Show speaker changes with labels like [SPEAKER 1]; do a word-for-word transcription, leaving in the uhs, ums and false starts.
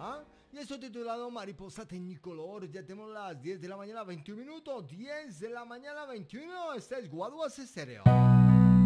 [SPEAKER 1] ¿ah? Y esto titulado Mariposa Tecnicolor. Ya tenemos las diez de la mañana, veintiún minutos. diez de la mañana, veintiuno. Este es Guaduas Estéreo.